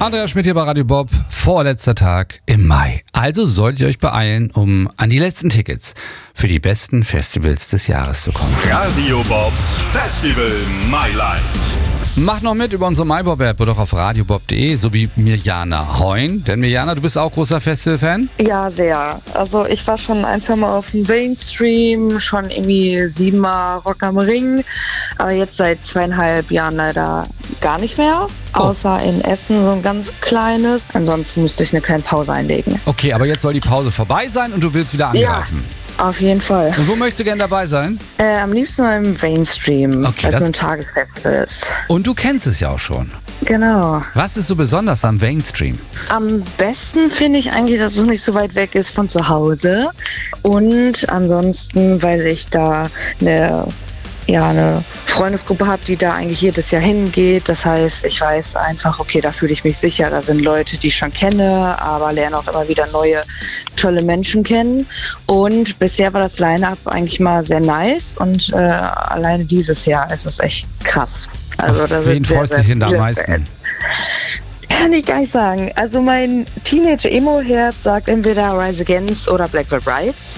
Andreas Schmidt hier bei Radio Bob, vorletzter Tag im Mai. Also solltet ihr euch beeilen, um an die letzten Tickets für die besten Festivals des Jahres zu kommen. Radio Bobs Festival Mailand. Macht noch mit über unsere MyBob-App oder auch auf radiobob.de, sowie Mirjana Heun. Denn Mirjana, du bist auch großer Festival-Fan? Ja, sehr. Also ich war schon ein, zwei Mal auf dem Mainstream, schon irgendwie 7-mal Rock am Ring, aber jetzt seit 2,5 Jahren leider gar nicht mehr. Außer in Essen so ein ganz kleines. Ansonsten müsste ich eine kleine Pause einlegen. Okay, aber jetzt soll die Pause vorbei sein und du willst wieder angreifen. Ja. Auf jeden Fall. Und wo möchtest du gerne dabei sein? Am liebsten im Mainstream, Okay, weil es das- so ein Tagesfestival ist. Und du kennst es ja auch schon. Genau. Was ist so besonders am Mainstream? Am besten finde ich eigentlich, dass es nicht so weit weg ist von zu Hause. Und ansonsten, weil ich da eine Freundesgruppe habe, die da eigentlich jedes Jahr hingeht. Das heißt, ich weiß einfach, okay, da fühle ich mich sicher. Da sind Leute, die ich schon kenne, aber lerne auch immer wieder neue, tolle Menschen kennen. Und bisher war das Line-Up eigentlich mal sehr nice. Und alleine dieses Jahr ist es echt krass. Also, Auf wen freust du dich denn da am meisten? Kann ich gar nicht sagen. Also mein Teenage-Emo-Herz sagt entweder Rise Against oder Black Veil Brides.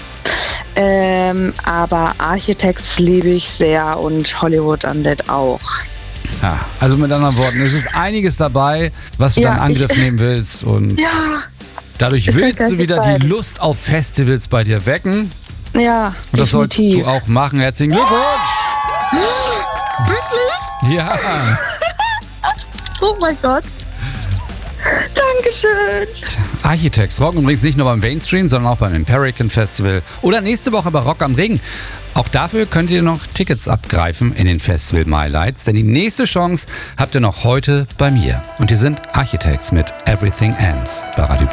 Aber Architects liebe ich sehr und Hollywood Undead auch. Ja, also mit anderen Worten, es ist einiges dabei, was du Ja, dann in Angriff nehmen willst. Und dadurch ist willst halt du wieder Zeit. die Lust auf Festivals bei dir wecken. Ja, Und das sollst definitiv. du auch machen. Herzlichen Glückwunsch! Wirklich? Ja, Oh mein Gott. Dankeschön. Architects rocken übrigens nicht nur beim Mainstream, sondern auch beim Empirican Festival oder nächste Woche bei Rock am Ring. Auch dafür könnt ihr noch Tickets abgreifen in den Festival MyLights, denn die nächste Chance habt ihr noch heute bei mir. Und die sind Architects mit Everything Ends bei Radio